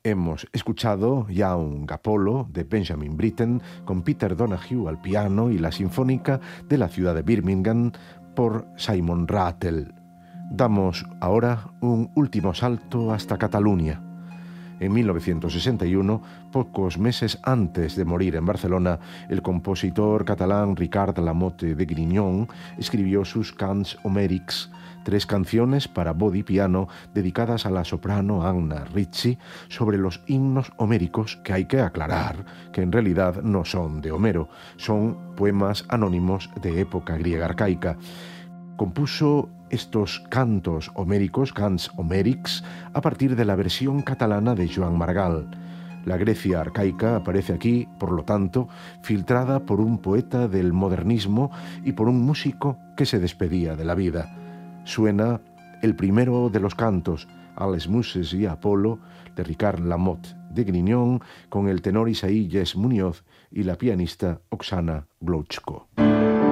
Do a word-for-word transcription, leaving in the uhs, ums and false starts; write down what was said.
Hemos escuchado ya un Apollo de Benjamin Britten con Peter Donahue al piano y la Sinfónica de la ciudad de Birmingham por Simon Rattle. Damos ahora un último salto hasta Cataluña. En mil novecientos sesenta y uno, pocos meses antes de morir en Barcelona, el compositor catalán Ricard Lamote de Grignon escribió sus Cants Homérics, tres canciones para voz y piano dedicadas a la soprano Anna Ricci sobre los himnos homéricos, que hay que aclarar que en realidad no son de Homero, son poemas anónimos de época griega arcaica. Compuso estos cantos homéricos, Cants Homérics, a partir de la versión catalana de Joan Margal. La Grecia arcaica aparece aquí, por lo tanto, filtrada por un poeta del modernismo y por un músico que se despedía de la vida. Suena el primero de los cantos, A les Muses y Apolo, de Ricard Lamote de Grignon, con el tenor Isaías Muñoz y la pianista Oksana Glotchko.